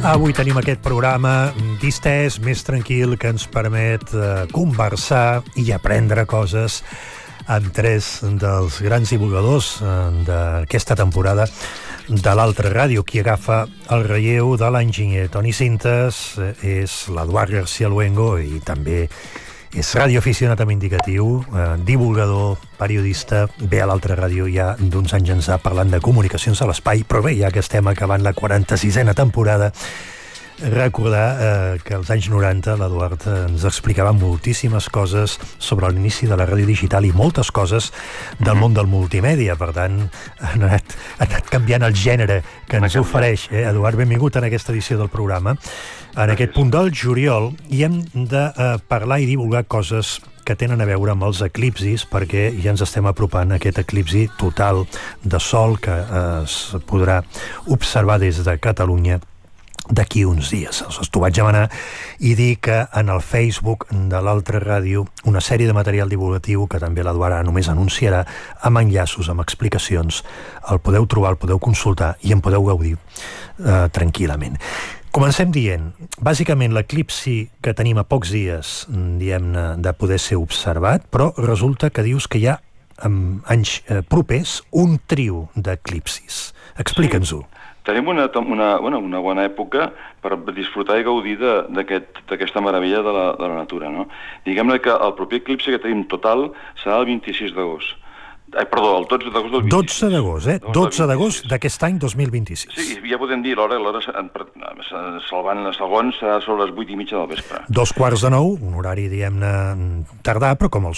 Avui tenim aquest programa distès, més tranquil, que ens permet conversar i aprendre coses amb tres dels grans divulgadors d'aquesta temporada de l'Altra Ràdio. Qui agafa el relleu de l'enginyer Toni Cintas és l'Eduard García Luengo i també és radioaficionat amb indicatiu, divulgador, periodista. Ve a l'Altra Ràdio ja d'uns anys ençà parlant de comunicacions a l'espai, però bé, ja que estem acabant la 46a temporada, recordar que als anys 90 l'Eduard ens explicava moltíssimes coses sobre l'inici de la ràdio digital i moltes coses del món del multimèdia. Per tant, ha anat canviant el gènere que ens ofereix. Eduard, benvingut en aquesta edició del programa. En aquest punt del juliol i hem de parlar i divulgar coses que tenen a veure amb els eclipsis, perquè ja ens estem apropant a aquest eclipsi total de sol que es podrà observar des de Catalunya d'aquí uns dies. Aleshores, t'ho vaig demanar i dir que en el Facebook de l'Altra Ràdio una sèrie de material divulgatiu que també l'Eduard només anunciarà, amb enllaços, amb explicacions, el podeu trobar, el podeu consultar i en podeu gaudir tranquil·lament. Comencem dient, bàsicament l'eclipsi que tenim a pocs dies, diguem-ne, de poder ser observat, però resulta que dius que hi ha en anys propers un trio d'eclipsis. Explica'ns-ho. Tenim una bona època per disfrutar i gaudir d'aquesta meravella de la natura, no? Diguem-ne que el proper eclipsi que tenim total serà el 26 d'agost. Perdó, el 12 d'agost del 26. 12 d'agost, 12 d'agost d'aquest any 2026. Sí, ja podem dir l'hora salvant els segons serà sobre les 8:30 del vespre. 2:15, un horari, diguem-ne, tardà, però com el